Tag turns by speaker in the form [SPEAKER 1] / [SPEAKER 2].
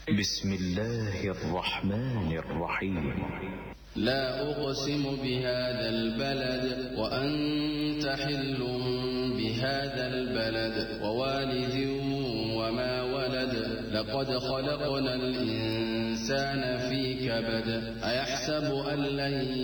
[SPEAKER 1] بسم الله الرحمن الرحيم.
[SPEAKER 2] لا أقسم بهذا البلد وأنت حل بهذا البلد ووالد وما ولد لقد خلقنا الإنسان في كبد أيحسب أن لن